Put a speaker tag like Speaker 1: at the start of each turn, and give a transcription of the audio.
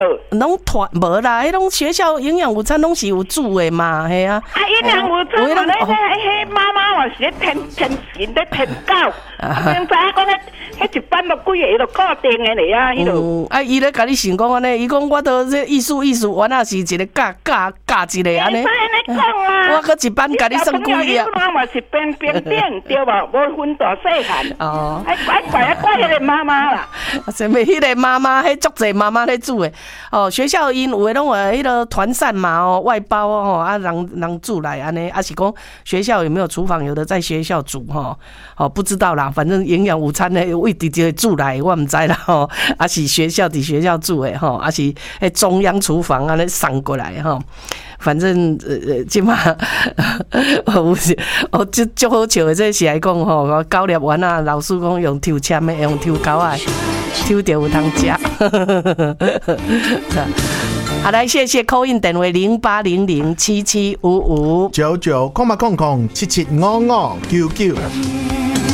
Speaker 1: 拢团无啦，迄拢学校营养午餐拢是有煮的嘛，系啊。
Speaker 2: 营养午餐嘛，迄妈妈嘛是添神咧添狗，明知影讲迄一班都几个，伊都固定的咧啊，迄度。
Speaker 1: 伊咧甲你想讲安尼，伊讲我都这意思，原来是一个教一个安尼。
Speaker 2: 讲啊，
Speaker 1: 我搁一班甲你算几个。
Speaker 2: 我嘛是边顶对吧？无分大细汉。
Speaker 1: 哦。
Speaker 2: 怪迄个妈妈啦。
Speaker 1: 什么？迄个妈妈，迄足侪妈妈咧煮的。哦，学校因有的拢有迄个团膳嘛，哦，外包哦，啊，人煮来安尼，啊是讲学校有没有厨房？有的在学校煮吼，哦，不知道啦，反正营养午餐呢，位直接煮来，我唔知啦吼，啊是学校煮的吼，啊是迄中央厨房安尼送过来吼。反正即马足好笑的，这是来讲吼，教练员啊，老师讲用抽签的，用抽狗仔，抽着有通食。好，来谢谢 call in 电话0800775599，
Speaker 3: 99，00775599。